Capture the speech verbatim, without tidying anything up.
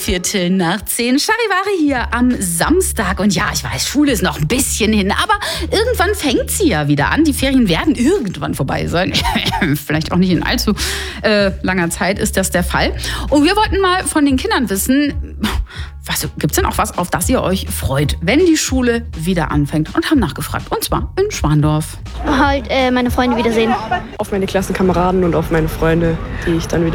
Viertel nach zehn. Charivari hier am Samstag. Und ja, ich weiß, Schule ist noch ein bisschen hin, aber irgendwann fängt sie ja wieder an. Die Ferien werden irgendwann vorbei sein. Vielleicht auch nicht in allzu äh, langer Zeit ist das der Fall. Und wir wollten mal von den Kindern wissen, was, gibt's denn auch was, auf das ihr euch freut, wenn die Schule wieder anfängt? Und haben nachgefragt. Und zwar in Schwandorf. Halt äh, meine Freunde wiedersehen. Auf meine Klassenkameraden und auf meine Freunde, die ich dann wieder